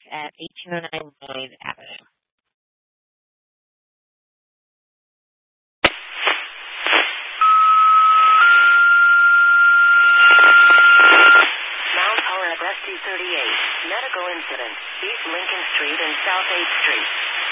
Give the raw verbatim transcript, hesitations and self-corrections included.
at eighteen oh nine Lloyd Avenue. Mount Horeb S D thirty-eight. Medical incident. East Lincoln Street and South eighth Street.